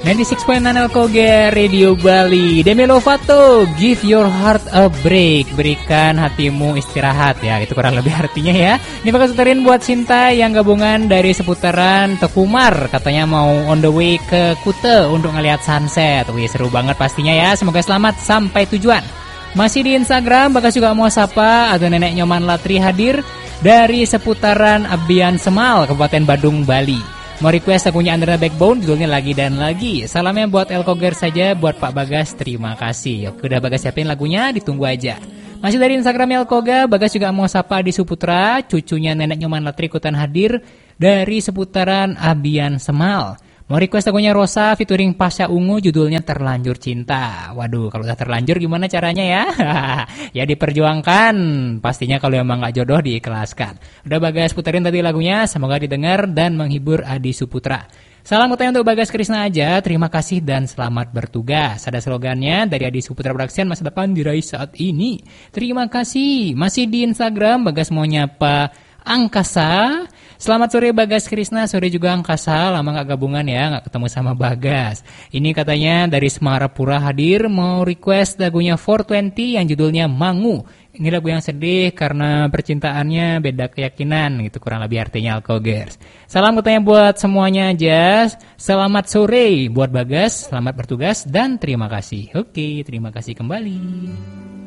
96.9 LKG Radio Bali. Demi Lovato, give your heart a break. Berikan hatimu istirahat ya. Itu kurang lebih artinya ya. Ini bakal seterin buat Sinta yang gabungan dari seputaran Tekumar. Katanya mau on the way ke Kute untuk ngelihat sunset. Wih, seru banget pastinya ya. Semoga selamat sampai tujuan. Masih di Instagram, Bagas juga mau sapa atau Nenek Nyoman Latri hadir dari seputaran Abian Semal, Kabupaten Badung, Bali. Mau request lagunya Under the Backbone, judulnya Lagi dan Lagi. Salamnya buat Elkoger saja, buat Pak Bagas, terima kasih. Yuk, udah Bagas siapin lagunya, ditunggu aja. Masih dari Instagram Elkoga, Bagas juga mau sapa Adi Suputra, cucunya Nenek Nyoman Latri ikutan hadir dari seputaran Abian Semal. Mau request lagunya Rosa featuring Pasha Ungu, judulnya Terlanjur Cinta. Waduh, kalau udah terlanjur gimana caranya ya? Ya diperjuangkan. Pastinya kalau emang gak jodoh diikhlaskan. Udah Bagas puterin tadi lagunya, semoga didengar dan menghibur Adi Suputra. Salam utama untuk Bagas Krisna aja, terima kasih dan selamat bertugas. Ada slogannya dari Adi Suputra Production, masa depan diraih saat ini. Terima kasih. Masih di Instagram, Bagas mau nyapa Angkasa. Selamat sore Bagas Krisna, sore juga Angkasa. Lama gak gabungan ya, gak ketemu sama Bagas. Ini katanya dari Semarapura hadir, mau request lagunya 420 yang judulnya Mangu. Ini lagu yang sedih karena percintaannya beda keyakinan, gitu kurang lebih artinya Alkogers. Salam katanya buat semuanya aja. Selamat sore buat Bagas, selamat bertugas dan terima kasih. Oke, terima kasih kembali.